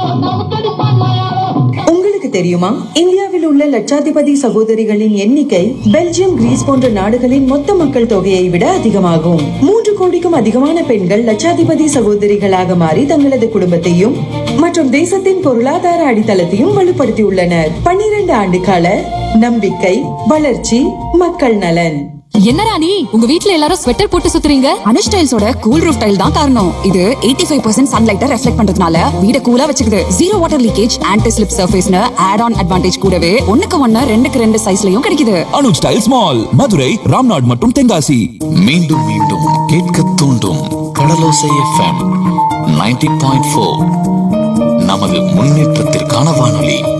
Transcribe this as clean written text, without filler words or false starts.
உங்களுக்கு தெரியுமா, இந்தியாவில் உள்ள லட்சாதிபதி சகோதரிகளின் எண்ணிக்கை பெல்ஜியம், கிரீஸ் போன்ற நாடுகளின் மொத்த மக்கள் தொகையை விட அதிகமாகும். 3 கோடிக்கும் அதிகமான பெண்கள் லட்சாதிபதி சகோதரிகளாக மாறி தங்களது குடும்பத்தையும் மற்றும் தேசத்தின் பொருளாதார அடித்தளத்தையும் வலுப்படுத்தியுள்ளனர். 12 ஆண்டுகால நம்பிக்கை, வளர்ச்சி, மக்கள் நலன். என்ன ராணி, உங்க வீட்ல எல்லாரும் ஸ்வெட்டர் போட்டு சுத்துறீங்க? அனுஷ் டைல்ஸோட கூல் ரூஃப் டைல் தான் காரணம். இது 85% சன்லைட்டை ரெஃப்ளெக்ட் பண்றதுனால வீட கூலா வச்சுக்குது. Zero water leakage, anti slip சர்ஃபேஸ்னு add on advantage கூடவே 1:1 2:2 சைஸ்லயும் கிடைக்குது. அனுஷ் டைல்ஸ் மால், மதுரை, ராம்நாட் மற்றும் தென்காசி. மீண்டும் மீண்டும் கேட்க தூண்டும் கடலோசை FM 90.4 நமது முன்னேற்றத்திற்கான வானொலி.